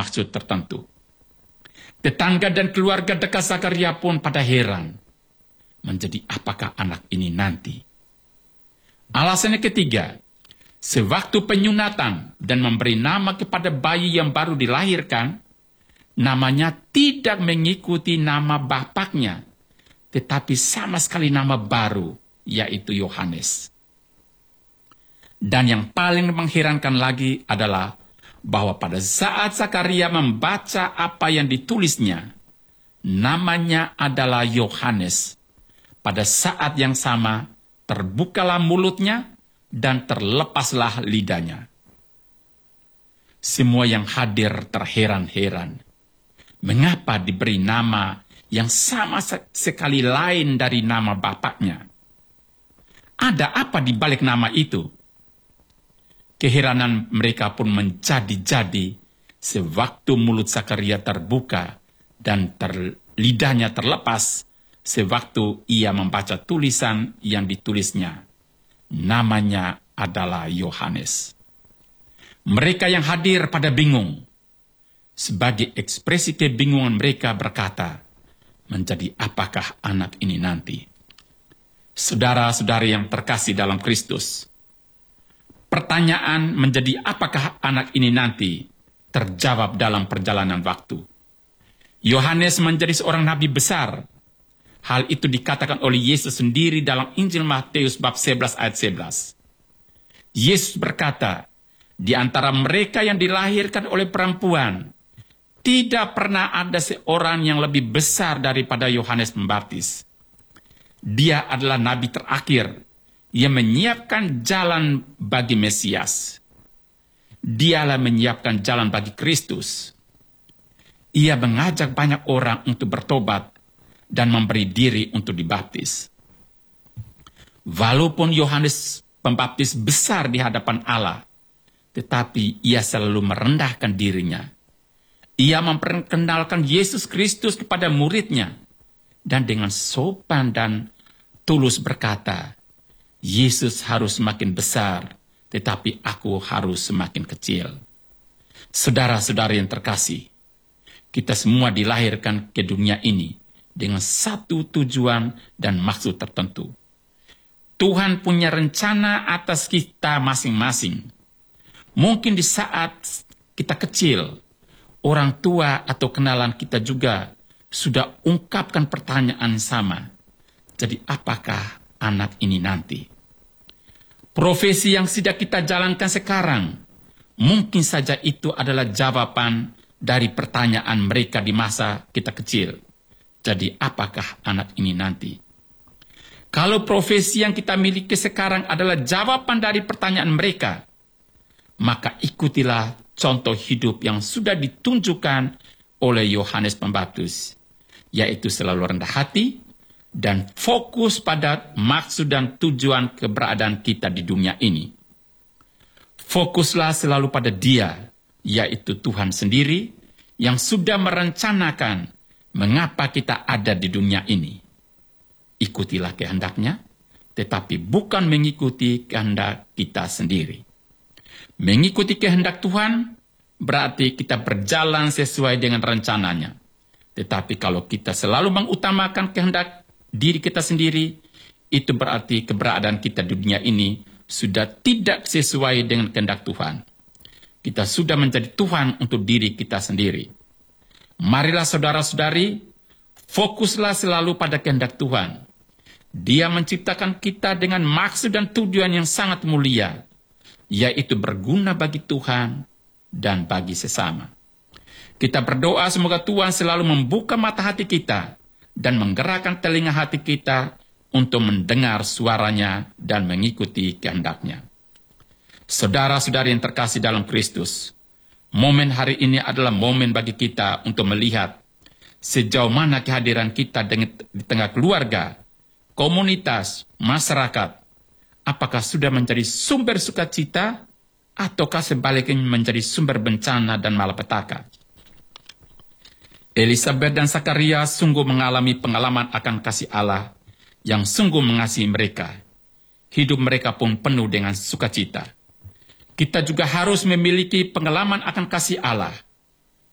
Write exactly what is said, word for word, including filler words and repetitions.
maksud tertentu. Tetangga dan keluarga dekat Zakaria pun pada heran, menjadi apakah anak ini nanti? Alasannya ketiga, sewaktu penyunatan dan memberi nama kepada bayi yang baru dilahirkan, namanya tidak mengikuti nama bapaknya, tetapi sama sekali nama baru, yaitu Yohanes. Dan yang paling mengherankan lagi adalah bahwa pada saat Zakaria membaca apa yang ditulisnya, namanya adalah Yohanes. Pada saat yang sama, terbukalah mulutnya dan terlepaslah lidahnya. Semua yang hadir terheran-heran. Mengapa diberi nama yang sama sekali lain dari nama bapaknya? Ada apa di balik nama itu? Keheranan mereka pun menjadi-jadi sewaktu mulut Zakaria terbuka dan ter, lidahnya terlepas sewaktu ia membaca tulisan yang ditulisnya. Namanya adalah Yohanes. Mereka yang hadir pada bingung. Sebagai ekspresi kebingungan mereka berkata, menjadi apakah anak ini nanti? Saudara-saudari yang terkasih dalam Kristus, pertanyaan menjadi apakah anak ini nanti terjawab dalam perjalanan waktu. Yohanes menjadi seorang nabi besar. Hal itu dikatakan oleh Yesus sendiri dalam Injil Matius bab sebelas ayat sebelas. Yesus berkata, di antara mereka yang dilahirkan oleh perempuan, tidak pernah ada seorang yang lebih besar daripada Yohanes Pembaptis. Dia adalah nabi terakhir yang menyiapkan jalan bagi Mesias. Dialah menyiapkan jalan bagi Kristus. Ia mengajak banyak orang untuk bertobat dan memberi diri untuk dibaptis. Walaupun Yohanes Pembaptis besar di hadapan Allah, tetapi ia selalu merendahkan dirinya. Ia memperkenalkan Yesus Kristus kepada muridnya, dan dengan sopan dan tulus berkata, Yesus harus semakin besar, tetapi aku harus semakin kecil. Saudara-saudari yang terkasih, kita semua dilahirkan ke dunia ini dengan satu tujuan dan maksud tertentu. Tuhan punya rencana atas kita masing-masing. Mungkin di saat kita kecil, orang tua atau kenalan kita juga sudah ungkapkan pertanyaan sama. Jadi apakah anak ini nanti? Profesi yang sudah kita jalankan sekarang, mungkin saja itu adalah jawaban dari pertanyaan mereka di masa kita kecil. Jadi apakah anak ini nanti? Kalau profesi yang kita miliki sekarang adalah jawaban dari pertanyaan mereka, maka ikutilah contoh hidup yang sudah ditunjukkan oleh Yohanes Pembaptis, yaitu selalu rendah hati, dan fokus pada maksud dan tujuan keberadaan kita di dunia ini. Fokuslah selalu pada Dia, yaitu Tuhan sendiri, yang sudah merencanakan mengapa kita ada di dunia ini. Ikutilah kehendaknya, tetapi bukan mengikuti kehendak kita sendiri. Mengikuti kehendak Tuhan berarti kita berjalan sesuai dengan rencananya. Tetapi kalau kita selalu mengutamakan kehendak diri kita sendiri, itu berarti keberadaan kita di dunia ini sudah tidak sesuai dengan kehendak Tuhan. Kita sudah menjadi Tuhan untuk diri kita sendiri. Marilah saudara-saudari, fokuslah selalu pada kehendak Tuhan. Dia menciptakan kita dengan maksud dan tujuan yang sangat mulia, yaitu berguna bagi Tuhan dan bagi sesama. Kita berdoa semoga Tuhan selalu membuka mata hati kita dan menggerakkan telinga hati kita untuk mendengar suaranya dan mengikuti kehendaknya. Saudara-saudari yang terkasih dalam Kristus, momen hari ini adalah momen bagi kita untuk melihat sejauh mana kehadiran kita di tengah keluarga, komunitas, masyarakat, apakah sudah menjadi sumber sukacita ataukah sebaliknya menjadi sumber bencana dan malapetaka. Elisabet dan Zakaria sungguh mengalami pengalaman akan kasih Allah yang sungguh mengasihi mereka. Hidup mereka pun penuh dengan sukacita. Kita juga harus memiliki pengalaman akan kasih Allah